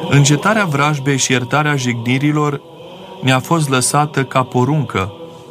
Încetarea vrajbei și iertarea jignirilor ne-a fost lăsată ca poruncă,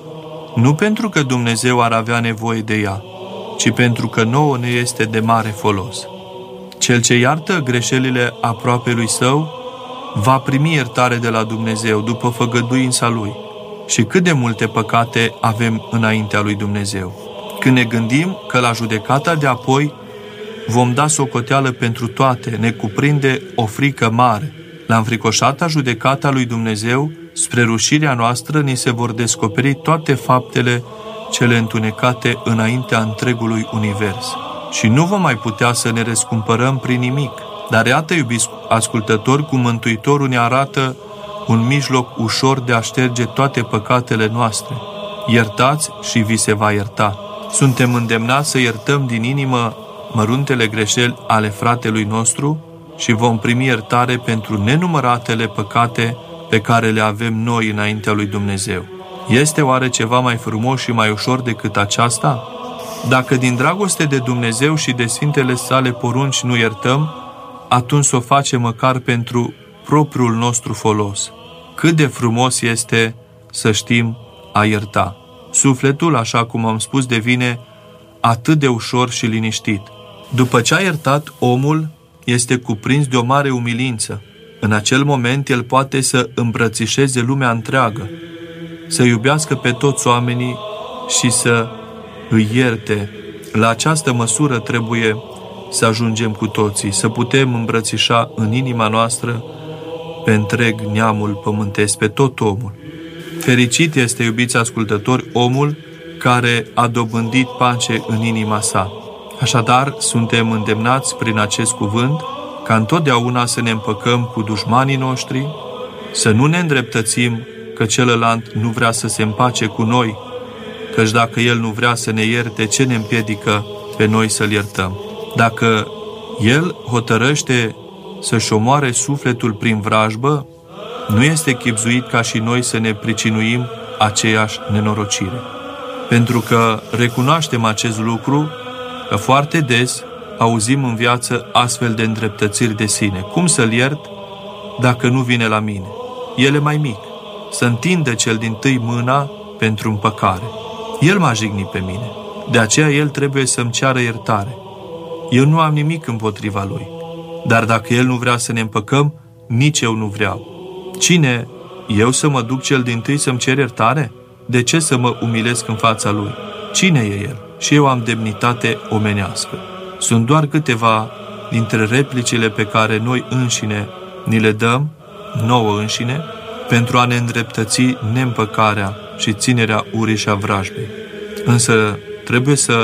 nu pentru că Dumnezeu ar avea nevoie de ea, ci pentru că nouă ne este de mare folos. Cel ce iartă greșelile aproapelui său va primi iertare de la Dumnezeu după făgăduința Lui. Și cât de multe păcate avem înaintea lui Dumnezeu. Când ne gândim că la judecata de apoi vom da socoteală pentru toate, ne cuprinde o frică mare. La înfricoșata judecata lui Dumnezeu, spre rușirea noastră, ni se vor descoperi toate faptele cele întunecate înaintea întregului univers. Și nu vom mai putea să ne răscumpărăm prin nimic. Dar iată, iubiți ascultători, cum Mântuitorul ne arată un mijloc ușor de a șterge toate păcatele noastre. Iertați și vi se va ierta. Suntem îndemnați să iertăm din inimă măruntele greșeli ale fratelui nostru și vom primi iertare pentru nenumăratele păcate pe care le avem noi înaintea lui Dumnezeu. Este oare ceva mai frumos și mai ușor decât aceasta? Dacă din dragoste de Dumnezeu și de sfintele sale porunci nu iertăm, atunci o facem măcar pentru propriul nostru folos. Cât de frumos este să știm a ierta. Sufletul, așa cum am spus, devine atât de ușor și liniștit. După ce a iertat, omul este cuprins de o mare umilință. În acel moment, el poate să îmbrățișeze lumea întreagă, să iubească pe toți oamenii și să îi ierte. La această măsură trebuie să ajungem cu toții, să putem îmbrățișa în inima noastră pe întreg neamul pământesc, pe tot omul. Fericit este, iubiți ascultători, omul care a dobândit pace în inima sa. Așadar, suntem îndemnați prin acest cuvânt ca întotdeauna să ne împăcăm cu dușmanii noștri, să nu ne îndreptățim că celălalt nu vrea să se împace cu noi, căci dacă el nu vrea să ne ierte, ce ne împiedică pe noi să-l iertăm? Dacă el hotărăște să-și omoare sufletul prin vrajbă, nu este chibzuit ca și noi să ne pricinuim aceeași nenorocire. Pentru că recunoaștem acest lucru, că foarte des auzim în viață astfel de îndreptățiri de sine. Cum să-l iert dacă nu vine la mine? El e mai mic. Să întindă cel dintâi mâna pentru împăcare. El m-a jignit pe mine. De aceea el trebuie să-mi ceară iertare. Eu nu am nimic împotriva lui. Dar dacă el nu vrea să ne împăcăm, nici eu nu vreau. Cine? Eu să mă duc cel dintâi să-mi cer iertare? De ce să mă umilesc în fața lui? Cine e el? Și eu am demnitate omenească. Sunt doar câteva dintre replicile pe care noi înșine ni le dăm, nouă înșine, pentru a ne îndreptăți neîmpăcarea și ținerea urii și a vrajbei. Însă trebuie să